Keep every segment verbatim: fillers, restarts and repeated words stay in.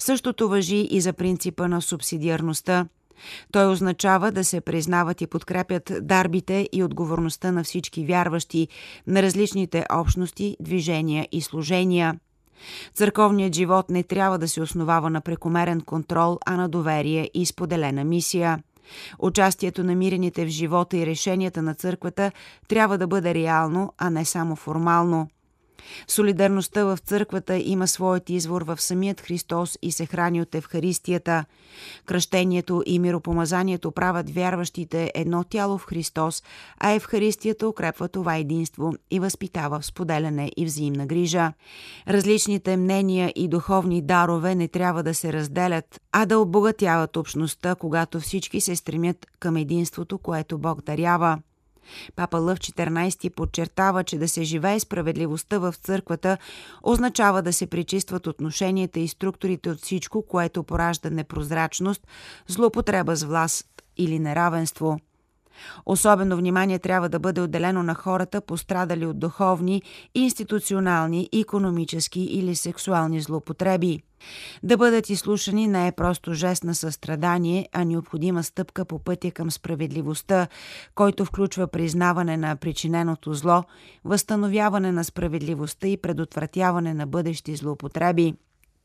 Същото важи и за принципа на субсидиарността. Той означава да се признават и подкрепят дарбите и отговорността на всички вярващи, на различните общности, движения и служения. Църковният живот не трябва да се основава на прекомерен контрол, а на доверие и споделена мисия. Участието на мирените в живота и решенията на църквата трябва да бъде реално, а не само формално. Солидарността в църквата има своят извор в самият Христос и се храни от Евхаристията. Кръщението и миропомазанието правят вярващите едно тяло в Христос, а Евхаристията укрепва това единство и възпитава в споделяне и взаимна грижа. Различните мнения и духовни дарове не трябва да се разделят, а да обогатяват общността, когато всички се стремят към единството, което Бог дарява. Папа Лъв четиринайсети подчертава, че да се живее справедливостта в църквата означава да се пречистват отношенията и структурите от всичко, което поражда непрозрачност, злоупотреба с власт или неравенство. Особено внимание трябва да бъде отделено на хората, пострадали от духовни, институционални, икономически или сексуални злоупотреби. Да бъдат изслушани не е просто жест на състрадание, а необходима стъпка по пътя към справедливостта, който включва признаване на причиненото зло, възстановяване на справедливостта и предотвратяване на бъдещи злоупотреби.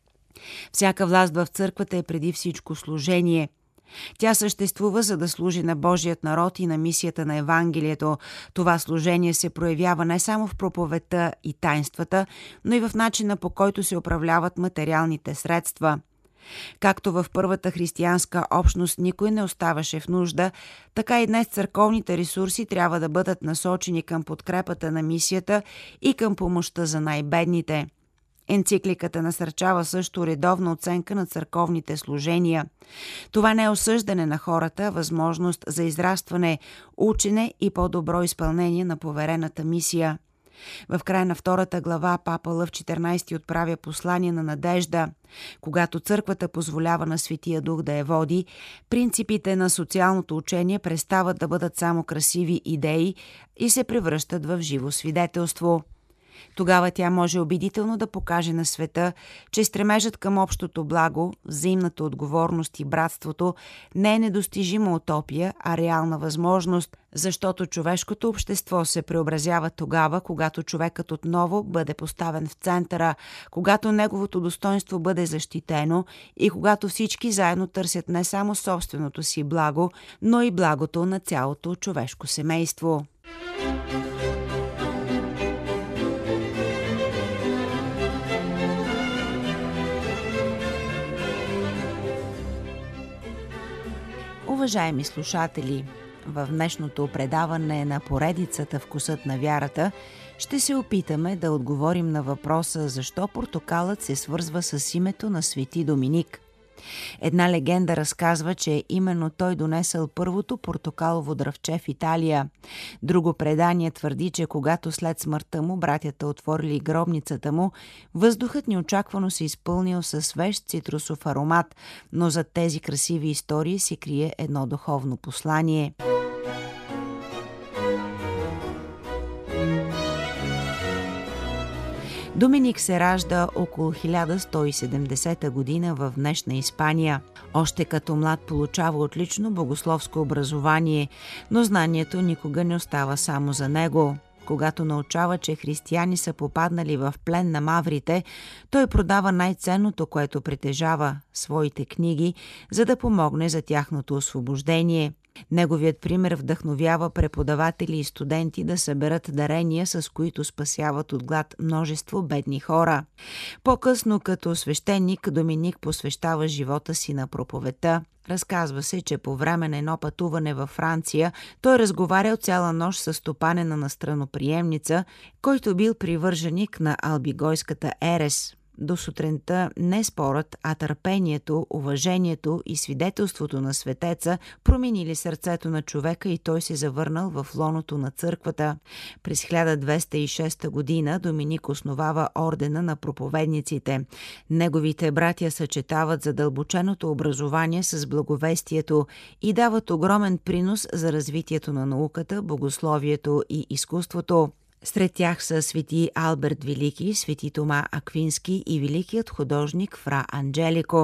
Всяка власт в църквата е преди всичко служение. Тя съществува, за да служи на Божият народ и на мисията на Евангелието. Това служение се проявява не само в проповедта и тайнствата, но и в начина, по който се управляват материалните средства. Както в първата християнска общност никой не оставаше в нужда, така и днес църковните ресурси трябва да бъдат насочени към подкрепата на мисията и към помощта за най-бедните. Енцикликата насърчава също редовна оценка на църковните служения. Това не е осъждане на хората, а възможност за израстване, учене и по-добро изпълнение на поверената мисия. В края на втората глава папа Лъв четиринайсети отправя послание на надежда. Когато църквата позволява на Светия Дух да я води, принципите на социалното учение престават да бъдат само красиви идеи и се превръщат в живо свидетелство. Тогава тя може убедително да покаже на света, че стремежът към общото благо, взаимната отговорност и братството не е недостижима утопия, а реална възможност, защото човешкото общество се преобразява тогава, когато човекът отново бъде поставен в центъра, когато неговото достоинство бъде защитено и когато всички заедно търсят не само собственото си благо, но и благото на цялото човешко семейство. Уважаеми слушатели, в днешното предаване на поредицата "Вкусът на вярата" ще се опитаме да отговорим на въпроса защо портокалът се свързва с името на свети Доминик. Една легенда разказва, че именно той донесъл първото портокалово дръвче в Италия. Друго предание твърди, че когато след смъртта му братята отворили гробницата му, въздухът неочаквано се изпълнил със свеж цитрусов аромат, но зад тези красиви истории се крие едно духовно послание. Доминик се ражда около хиляда сто и седемдесета година в днешна Испания. Още като млад получава отлично богословско образование, но знанието никога не остава само за него. Когато научава, че християни са попаднали в плен на маврите, той продава най-ценното, което притежава – своите книги, за да помогне за тяхното освобождение. Неговият пример вдъхновява преподаватели и студенти да съберат дарения, с които спасяват от глад множество бедни хора. По-късно, като свещеник, Доминик посвещава живота си на проповедта. Разказва се, че по време на едно пътуване във Франция той разговарял цяла нощ с стопанена на страноприемница, който бил привърженик на албигойската ерес. До сутринта не спорът, а търпението, уважението и свидетелството на светеца променили сърцето на човека и той се завърнал в лоното на църквата. През хиляда двеста и шеста година Доминик основава ордена на проповедниците. Неговите братя съчетават задълбоченото образование с благовестието и дават огромен принос за развитието на науката, богословието и изкуството. Сред тях са свети Алберт Велики, свети Тома Аквински и великият художник Фра Анджелико.